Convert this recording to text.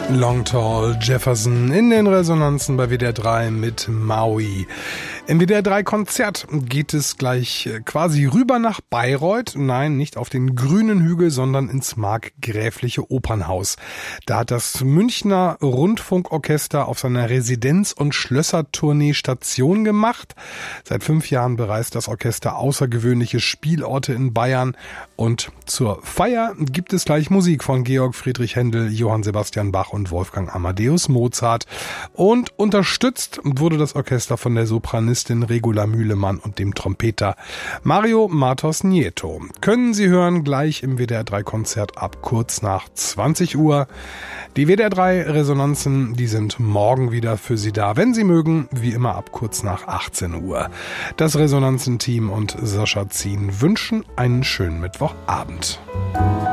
Long Tall Jefferson in den Resonanzen bei WDR 3 mit Maui. Im WDR 3 Konzert geht es gleich quasi rüber nach Bayreuth. Nein, nicht auf den grünen Hügel, sondern ins markgräfliche Opernhaus. Da hat das Münchner Rundfunkorchester auf seiner Residenz- und Schlössertournee Station gemacht. Seit 5 Jahren bereist das Orchester außergewöhnliche Spielorte in Bayern. Und zur Feier gibt es gleich Musik von Georg Friedrich Händel, Johann Sebastian Bach und Wolfgang Amadeus Mozart. Und unterstützt wurde das Orchester von der Sopranistin Regula Mühlemann und dem Trompeter Mario Matos Nieto. Können Sie hören gleich im WDR 3 Konzert ab kurz nach 20 Uhr. Die WDR 3 Resonanzen, die sind morgen wieder für Sie da, wenn Sie mögen, wie immer ab kurz nach 18 Uhr. Das Resonanzen-Team und Sascha Zien wünschen einen schönen Mittwochabend.